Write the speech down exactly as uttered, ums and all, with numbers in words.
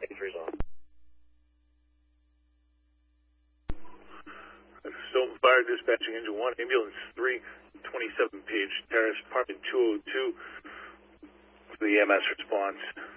twenty-three is on. Stoughton Fire dispatching engine one, ambulance three, twenty-seven page terrace, apartment two oh two for the E M S response.